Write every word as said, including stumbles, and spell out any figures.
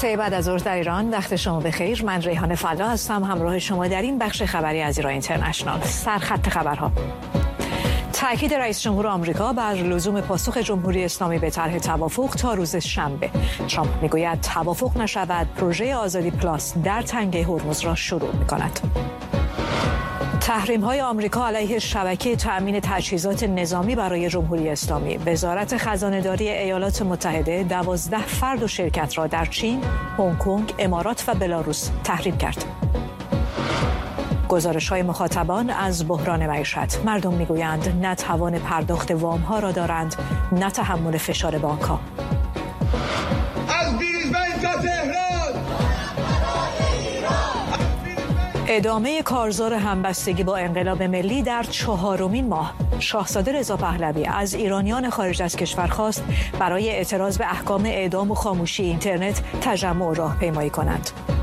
سه بعد از ظهر در ایران، وقت شما بخیر. من ریحانه فلا هستم، همراه شما در این بخش خبری از ایران اینترنشنال. سرخط خبرها: تأکید رئیس جمهور آمریکا بر لزوم پاسخ جمهوری اسلامی به طرح توافق تا روز شنبه. ترامپ میگوید توافق نشود، پروژه آزادی پلاس در تنگه هرمز را شروع می‌کند. تحریم‌های آمریکا علیه شبکه تأمین تجهیزات نظامی برای جمهوری اسلامی. وزارت خزانه‌داری ایالات متحده دوازده فرد و شرکت را در چین، هنگ کنگ، امارات و بلاروس تحریم کرد. گزارش‌های مخاطبان از بحران معیشت. مردم می‌گویند نه توان پرداخت وام‌ها را دارند، نه تحمل فشار بانک‌ها. ادامه کارزار همبستگی با انقلاب ملی در چهارمین ماه. شاهزاده رضا پهلوی از ایرانیان خارج از کشور خواست برای اعتراض به احکام اعدام و خاموشی اینترنت تجمع و راهپیمایی کنند.